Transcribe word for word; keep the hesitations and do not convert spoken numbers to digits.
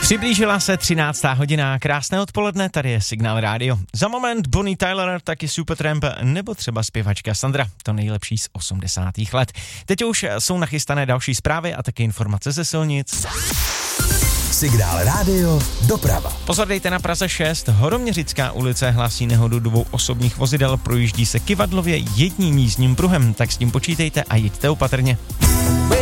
Přiblížila se třináctá hodina, krásné odpoledne, tady je Signál Rádio. Za moment Bonnie Tyler, taky Supertramp, nebo třeba zpěvačka Sandra, to nejlepší z osmdesátých let. Teď už jsou nachystané další zprávy a taky informace ze silnic. Signál Rádio, doprava. Pozor, dejte na Praze šest, Horoměřická ulice hlásí nehodu dvou osobních vozidel, projíždí se kyvadlově jedním jízdním pruhem, tak s tím počítejte a jeďte opatrně.